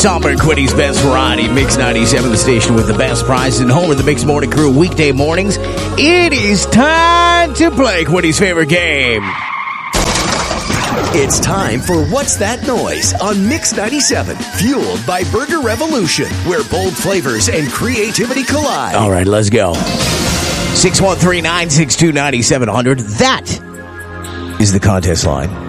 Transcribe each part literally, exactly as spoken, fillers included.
Somber and Quiddy's Best Variety, Mix ninety-seven, the station with the best prizes, and home of the Mix Morning Crew weekday mornings. It is time to play Quiddy's favorite game. It's time for What's That Noise on Mix ninety-seven, fueled by Burger Revolution, where bold flavors and creativity collide. All right, let's go. six one three, nine six two, nine seven zero zero. That is the contest line.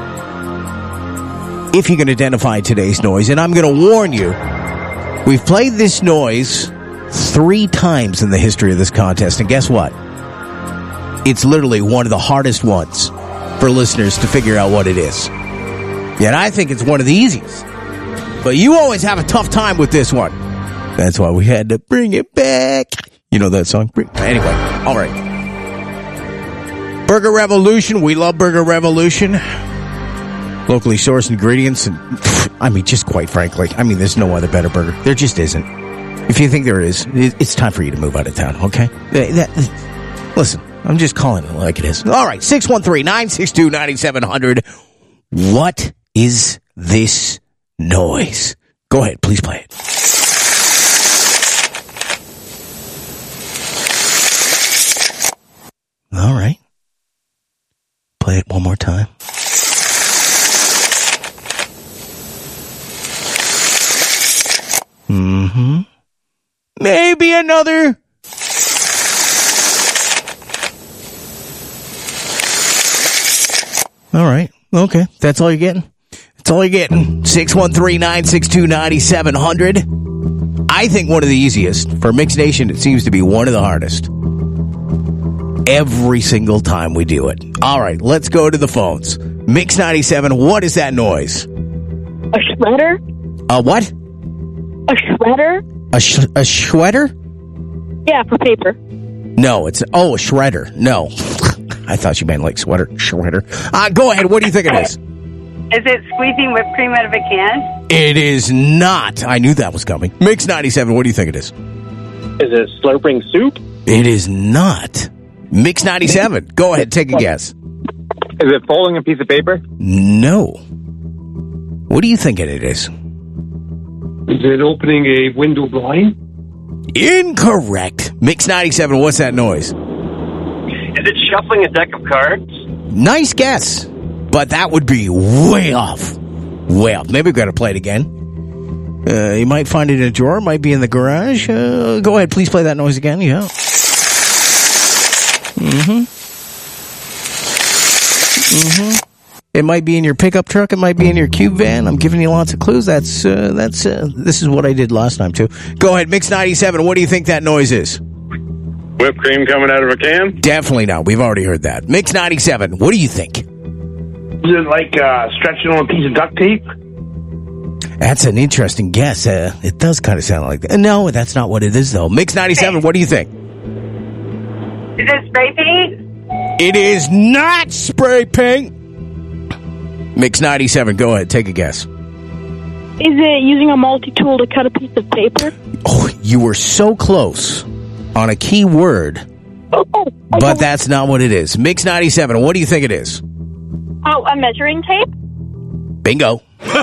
If you can identify today's noise, and I'm going to warn you, we've played this noise three times in the history of this contest, and guess what? It's literally one of the hardest ones for listeners to figure out what it is. Yet I think it's one of the easiest. But you always have a tough time with this one. That's why we had to bring it back. You know that song? Anyway, all right. Burger Revolution. We love Burger Revolution. Locally sourced ingredients, and I mean, just quite frankly, I mean, there's no other better burger. There just isn't. If you think there is, it's time for you to move out of town, okay? That, that, listen, I'm just calling it like it is. All right, six one three, nine six two, nine seven zero zero. What is this noise? Go ahead, please play it. All right. Play it one more time. Mm-hmm. Maybe another. All right. Okay. That's all you're getting? That's all you're getting. six one three, nine six two, nine seven zero zero. I think one of the easiest. For Mix Nation, it seems to be one of the hardest. Every single time we do it. All right. Let's go to the phones. Mix ninety-seven, what is that noise? A shredder? A what? A shredder? A, sh- a shredder? Yeah, for paper. No, it's... Oh, a shredder. No. I thought you meant like sweater. Shredder. Uh, go ahead. What do you think it is? Is it squeezing whipped cream out of a can? It is not. I knew that was coming. Mix ninety-seven, what do you think it is? Is it slurping soup? It is not. Mix ninety-seven. Go ahead. Take a guess. Is it folding a piece of paper? No. What do you think it is? Is it opening a window blind? Incorrect. Mix ninety-seven, what's that noise? Is it shuffling a deck of cards? Nice guess. But that would be way off. Way off. Maybe we've got to play it again. Uh, you might find it in a drawer. Might be in the garage. Uh, go ahead. Please play that noise again. Yeah. Mm-hmm. Mm-hmm. It might be in your pickup truck. It might be in your cube van. I'm giving you lots of clues. That's, uh, that's, uh, this is what I did last time, too. Go ahead, Mix ninety-seven. What do you think that noise is? Whipped cream coming out of a can? Definitely not. We've already heard that. Mix ninety-seven. What do you think? Is it like uh, stretching on a piece of duct tape? That's an interesting guess. Uh, it does kind of sound like that. No, that's not what it is, though. Mix ninety-seven. What do you think? Is it spray paint? It is not spray paint. Mix ninety-seven, go ahead, take a guess. Is it using a multi-tool to cut a piece of paper? Oh, you were so close on a key word, Oh, but that's not what it is. Mix ninety-seven, what do you think it is? oh, a measuring tape? Bingo.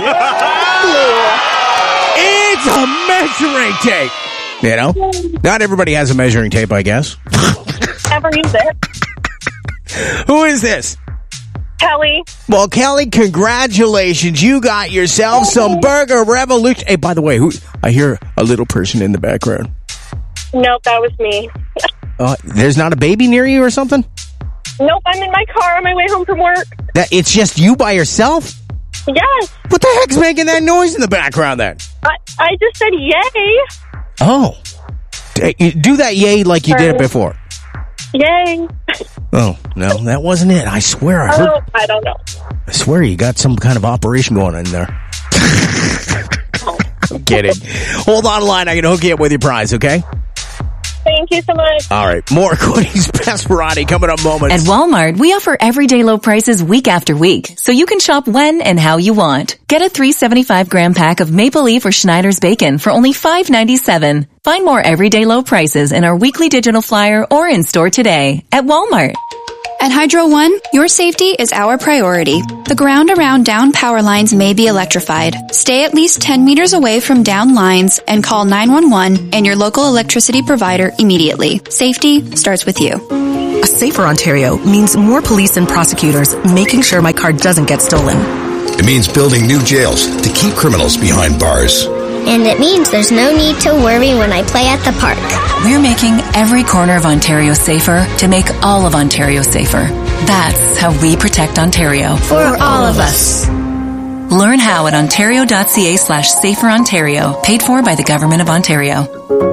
It's a measuring tape. You know, not everybody has a measuring tape, I guess. Never use it. Who is this? Kelly. Well, Kelly, congratulations. You got yourself some Burger Revolution. Hey, by the way, who? I hear a little person in the background. Nope, that was me. Uh, there's not a baby near you or something? Nope, I'm in my car on my way home from work. That It's just you by yourself? Yes. What the heck's making that noise in the background then? I, I just said yay. Oh. Do that yay like you did it before. Yay. Oh, no, that wasn't it. I swear I heard. Oh, I don't know. I swear you got some kind of operation going on in there. I'm kidding. Hold on the line. I can hook you up with your prize, okay? Thank you so much. All right. More Quiddy's Best Variety coming up moments. At Walmart, we offer everyday low prices week after week, so you can shop when and how you want. Get a three seventy-five gram pack of Maple Leaf or Schneider's bacon for only five ninety-seven. Find more everyday low prices in our weekly digital flyer or in store today at Walmart. At Hydro One, your safety is our priority. The ground around down power lines may be electrified. Stay at least ten meters away from down lines and call nine one one and your local electricity provider immediately. Safety starts with you. A safer Ontario means more police and prosecutors making sure my car doesn't get stolen. It means building new jails to keep criminals behind bars. And it means there's no need to worry when I play at the park. We're making every corner of Ontario safer to make all of Ontario safer. That's how we protect Ontario. For, For all of us. Learn how at ontario.ca slash safer Ontario. Paid for by the Government of Ontario.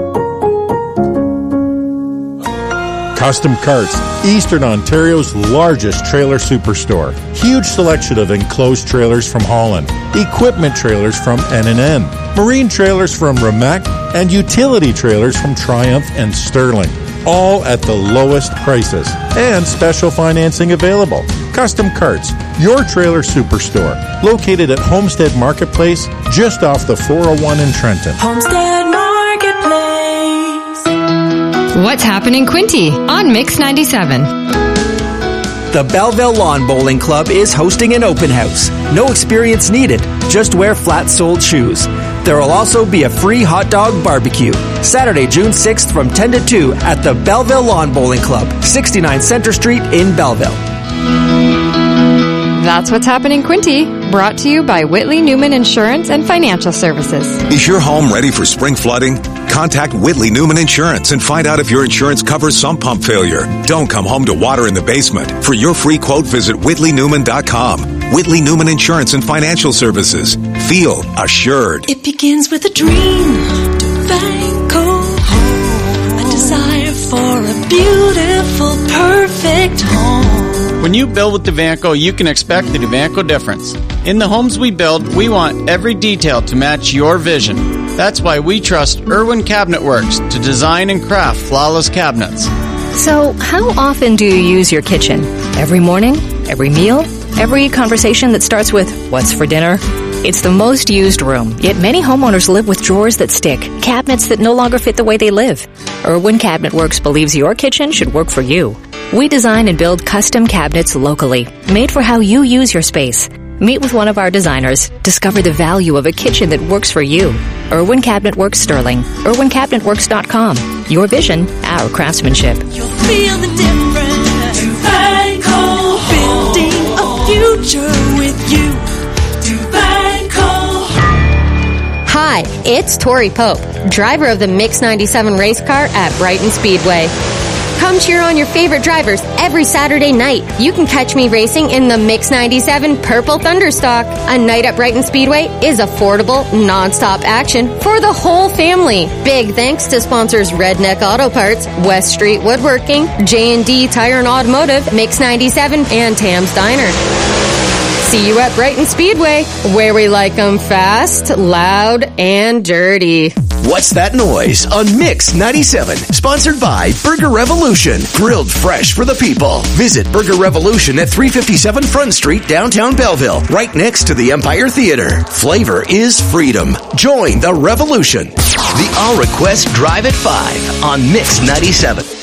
Custom Carts, Eastern Ontario's largest trailer superstore. Huge selection of enclosed trailers from Holland, equipment trailers from N and N, marine trailers from Remac, and utility trailers from Triumph and Sterling. All at the lowest prices and special financing available. Custom Carts, your trailer superstore, located at Homestead Marketplace, just off the four oh one in Trenton. Homestead Marketplace. What's happening, Quinte on Mix ninety-seven? The Belleville Lawn Bowling Club is hosting an open house. No experience needed. Just wear flat-soled shoes. There will also be a free hot dog barbecue. Saturday, June sixth from ten to two at the Belleville Lawn Bowling Club, sixty-nine Centre Street in Belleville. That's what's happening, Quinte. Brought to you by Whitley Newman Insurance and Financial Services. Is your home ready for spring flooding? Contact Whitley Newman Insurance and find out if your insurance covers sump pump failure. Don't come home to water in the basement. For your free quote, visit whitley newman dot com. Whitley Newman Insurance and Financial Services. Feel assured. It begins with a dream. Devanco home. A desire for a beautiful, perfect home. When you build with Devanco, you can expect the Devanco difference. In the homes we build, we want every detail to match your vision. That's why we trust Irwin Cabinet Works to design and craft flawless cabinets. So, how often do you use your kitchen? Every morning? Every meal? Every conversation that starts with, "What's for dinner?" It's the most used room, yet many homeowners live with drawers that stick, cabinets that no longer fit the way they live. Irwin Cabinet Works believes your kitchen should work for you. We design and build custom cabinets locally, made for how you use your space. Meet with one of our designers. Discover the value of a kitchen that works for you. Irwin Cabinet Works Sterling. irwin cabinet works dot com. Your vision, our craftsmanship. You'll feel the difference. Devanco, building a future with you. Devanco. Hi, it's Tori Pope, driver of the Mix ninety-seven race car at Brighton Speedway. Come cheer on your favorite drivers every Saturday night. You can catch me racing in the Mix ninety-seven Purple Thunderstock. A night at Brighton Speedway is affordable, non-stop action for the whole family. Big thanks to sponsors Redneck Auto Parts, West Street Woodworking, J and D Tire and Automotive, Mix ninety-seven, and Tam's Diner. See you at Brighton Speedway, where we like them fast, loud, and dirty. What's That Noise on Mix ninety-seven, sponsored by Burger Revolution, grilled fresh for the people. Visit Burger Revolution at three fifty-seven Front Street, downtown Belleville, right next to the Empire Theater. Flavor is freedom. Join the revolution. The All Request Drive at five on Mix ninety-seven.